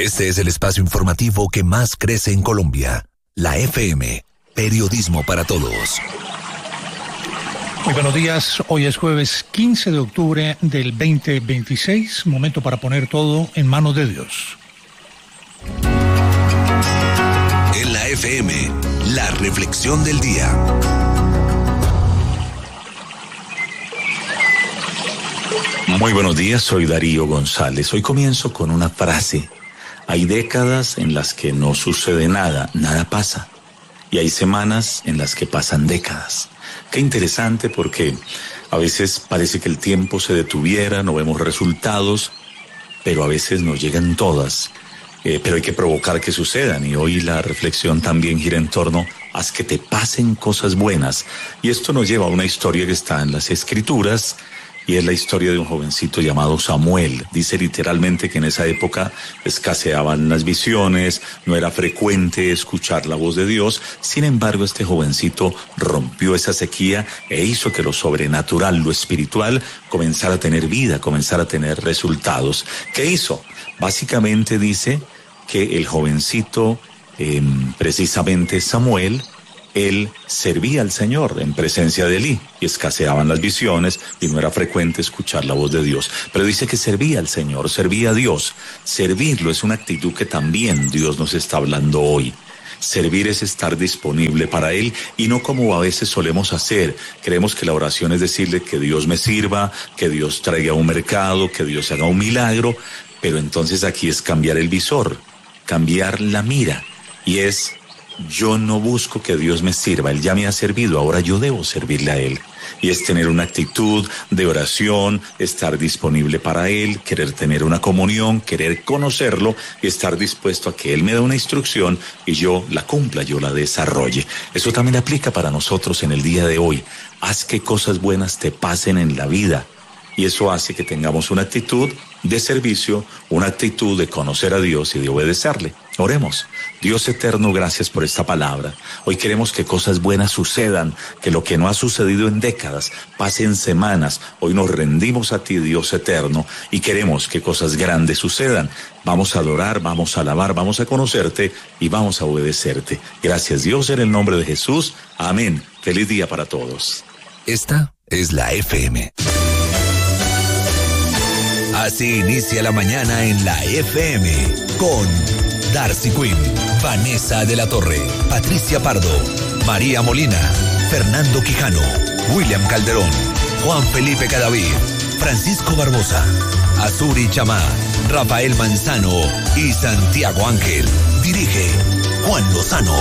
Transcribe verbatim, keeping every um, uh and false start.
Este es el espacio informativo que más crece en Colombia. La F M, periodismo para todos. Muy buenos días, hoy es jueves quince de octubre del veinte veintiséis, momento para poner todo en manos de Dios. En la F M, la reflexión del día. Muy buenos días, soy Darío González. Hoy comienzo con una frase. Hay décadas en las que no sucede nada, nada pasa. Y hay semanas en las que pasan décadas. Qué interesante porque a veces parece que el tiempo se detuviera, no vemos resultados, pero a veces nos llegan todas. Eh, pero hay que provocar que sucedan, y hoy la reflexión también gira en torno a haz que te pasen cosas buenas. Y esto nos lleva a una historia que está en las Escrituras, y es la historia de un jovencito llamado Samuel. Dice literalmente que en esa época escaseaban las visiones, no era frecuente escuchar la voz de Dios. Sin embargo, este jovencito rompió esa sequía e hizo que lo sobrenatural, lo espiritual, comenzara a tener vida, comenzara a tener resultados. ¿Qué hizo? Básicamente dice que el jovencito, eh, precisamente Samuel, él servía al Señor en presencia de Elí, y escaseaban las visiones y no era frecuente escuchar la voz de Dios. Pero dice que servía al Señor, servía a Dios. Servirlo es una actitud que también Dios nos está hablando hoy. Servir es estar disponible para Él, y no como a veces solemos hacer. Creemos que la oración es decirle que Dios me sirva, que Dios traiga un mercado, que Dios haga un milagro, pero entonces aquí es cambiar el visor, cambiar la mira, y es: yo no busco que Dios me sirva, Él ya me ha servido, ahora yo debo servirle a Él. Y es tener una actitud de oración, estar disponible para Él, querer tener una comunión, querer conocerlo y estar dispuesto a que Él me dé una instrucción y yo la cumpla, yo la desarrolle. Eso también aplica para nosotros en el día de hoy. Haz que cosas buenas te pasen en la vida. Y eso hace que tengamos una actitud de servicio, una actitud de conocer a Dios y de obedecerle. Oremos. Dios eterno, gracias por esta palabra. Hoy queremos que cosas buenas sucedan, que lo que no ha sucedido en décadas pase en semanas. Hoy nos rendimos a ti, Dios eterno, y queremos que cosas grandes sucedan. Vamos a adorar, vamos a alabar, vamos a conocerte y vamos a obedecerte. Gracias, Dios, en el nombre de Jesús. Amén. Feliz día para todos. Esta es la F M. Así inicia la mañana en la F M con Darcy Quinn, Vanessa de la Torre, Patricia Pardo, María Molina, Fernando Quijano, William Calderón, Juan Felipe Cadavid, Francisco Barbosa, Azuri Chamá, Rafael Manzano y Santiago Ángel. Dirige Juan Lozano.